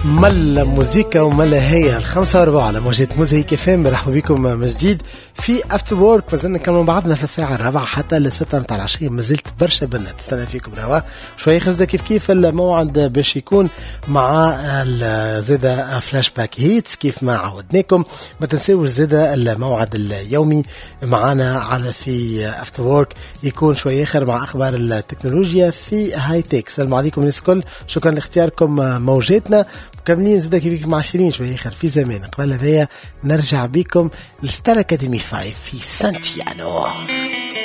ملا موزيكا وملا هي 5:04 على موجات موزيك فام. مرحبا بكم من جديد في افتر وورك. مازلنا نكملوا بعضنا في الساعه الرابعه حتى لستة متاع العشيه. مازلت برشا بنا تستنى فيكم روا شويه خزده كيف الموعد باش يكون مع زاده فلاش باك هيتس كيف ما عودناكم. ما تنساوش زاده الموعد اليومي معنا على في افتر وورك يكون شويه اخر مع اخبار التكنولوجيا في هاي تك. السلام عليكم الناس الكل، شكرا لاختياركم موجاتنا. مكملين زاده كيف مع شيرين شويه اخر في زمان. قبل هذايا نرجع بكم لستار اكاديمي 5 في سانتيانو.